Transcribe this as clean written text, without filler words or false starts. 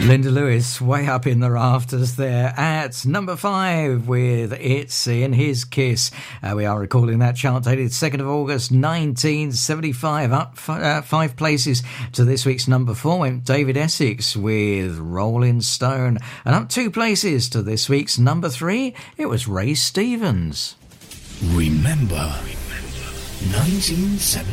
Linda Lewis way up in the rafters there at number 5 with It's in His Kiss. We are recalling that chart dated 2nd of August 1975. Up 5 places to this week's number 4 went David Essex with Rolling Stone. And up 2 places to this week's number 3, it was Ray Stevens. Remember 1975.